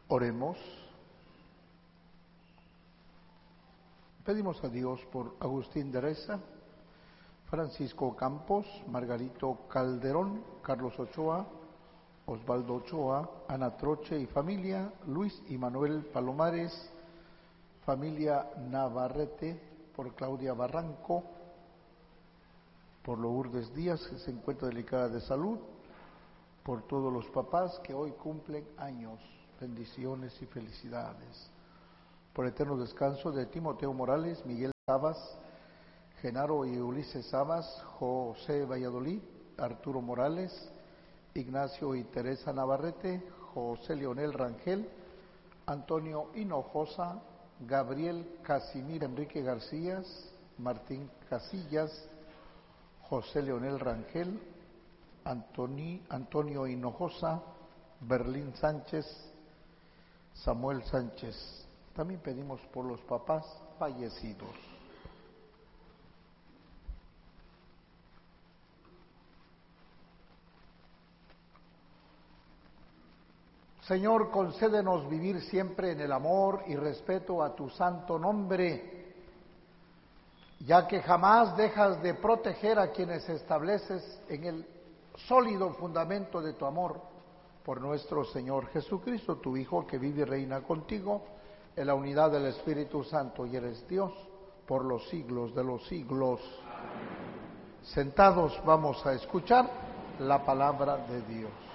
Oremos. Pedimos a Dios por Agustín de Reza, Francisco Campos, Margarito Calderón, Carlos Ochoa, Osvaldo Ochoa, Ana Troche y familia, Luis y Manuel Palomares, familia Navarrete, por Claudia Barranco, por Lourdes Díaz, que se encuentra delicada de salud, por todos los papás que hoy cumplen años, bendiciones y felicidades. Por eterno descanso de Timoteo Morales, Miguel Sabas, Genaro y Ulises Sabas, José Valladolid, Arturo Morales, Ignacio y Teresa Navarrete, José Leonel Rangel, Antonio Hinojosa, Gabriel Casimir Enrique García, Martín Casillas, José Leonel Rangel, Antonio Hinojosa, Berlín Sánchez, Samuel Sánchez. También pedimos por los papás fallecidos. Señor, concédenos vivir siempre en el amor y respeto a tu santo nombre, ya que jamás dejas de proteger a quienes estableces en el sólido fundamento de tu amor, por nuestro Señor Jesucristo, tu Hijo, que vive y reina contigo en la unidad del Espíritu Santo, y eres Dios por los siglos de los siglos. Amén. Sentados, vamos a escuchar la palabra de Dios.